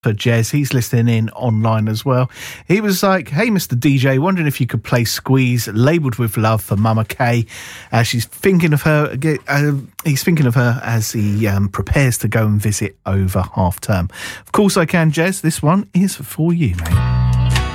for Jez. He's listening in online as well. He was like, hey, Mr. DJ, wondering if you could play Squeeze, Labelled with Love for Mama Kay. She's thinking of her, he's thinking of her as he prepares to go and visit over half term. Of course I can, Jez. This one is for you, mate.